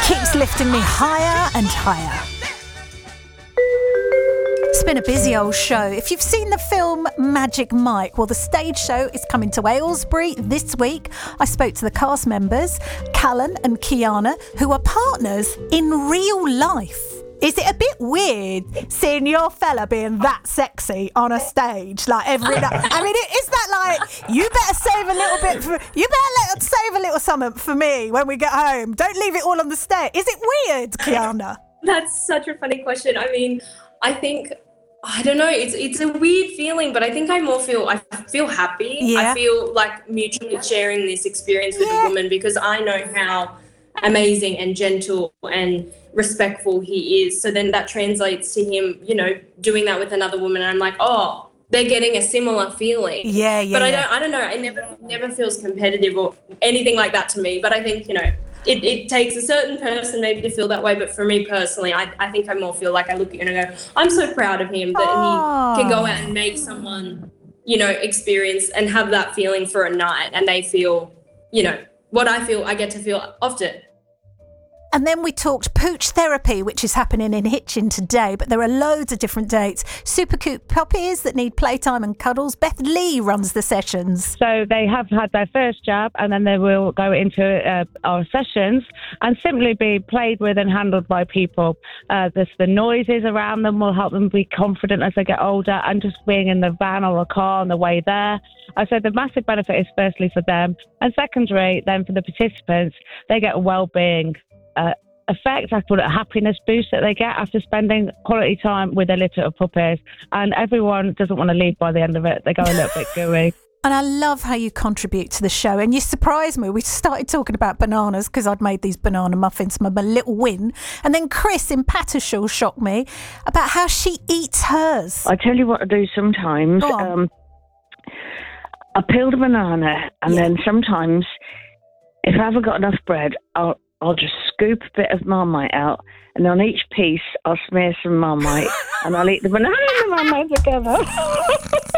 keeps lifting me higher and higher. It's been a busy old show. If you've seen the film Magic Mike, well, the stage show is coming to Aylesbury this week. I spoke to the cast members, Callan and Kiana, who are partners in real life. Is it a bit weird seeing your fella being that sexy on a stage like every night? I mean, is that like, you better save a little bit save a little something for me when we get home. Don't leave it all on the stage. Is it weird, Kiana? That's such a funny question. I mean, I think, I don't know, it's a weird feeling, but I think I feel happy. Yeah. I feel like mutually sharing this experience with a woman, because I know how amazing and gentle and respectful he is. So then that translates to him, you know, doing that with another woman. And I'm like, oh, they're getting a similar feeling. Yeah. But I don't know. It never feels competitive or anything like that to me. But I think, you know, it takes a certain person maybe to feel that way. But for me personally, I think I more feel like I look at you and I go, I'm so proud of him that he can go out and make someone, you know, experience and have that feeling for a night, and they feel, you know, what I feel I get to feel often. And then we talked pooch therapy, which is happening in Hitchin today, but there are loads of different dates. Super cute puppies that need playtime and cuddles. Beth Lee runs the sessions. So they have had their first jab, and then they will go into our sessions and simply be played with and handled by people. The noises around them will help them be confident as they get older, and just being in the van or a car on the way there. So the massive benefit is firstly for them, and secondary then for the participants, they get a well-being effect. I call it a happiness boost that they get after spending quality time with their litter of puppies, and everyone doesn't want to leave by the end of it. They go a little bit gooey. And I love how you contribute to the show, and you surprised me. We started talking about bananas because I'd made these banana muffins, my little win, and then Chris in Tattershall shocked me about how she eats hers. I tell you what I do sometimes. I peel the banana, and then sometimes if I haven't got enough bread, I'll just scoop a bit of Marmite out, and on each piece I'll smear some Marmite, and I'll eat the banana and the Marmite together.